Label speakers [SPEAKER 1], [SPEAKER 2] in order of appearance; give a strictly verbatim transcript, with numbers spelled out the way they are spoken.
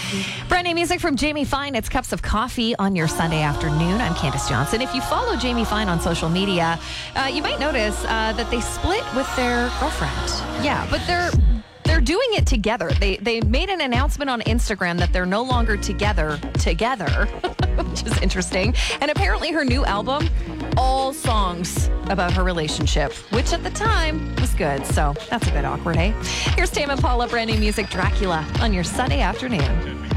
[SPEAKER 1] Brand new music from Jamie Fine. It's Cups of Coffee on your Sunday afternoon. I'm Candace Johnson. If you follow Jamie Fine on social media, uh, you might notice uh, that they split with their girlfriend. Yeah, but they're they're doing it together. They they made an announcement on Instagram that they're no longer together together, which is interesting. And apparently her new album, all songs about her relationship, which at the time was good. So that's a bit awkward, eh? Here's Tame Impala, brand new music, Dracula, on your Sunday afternoon.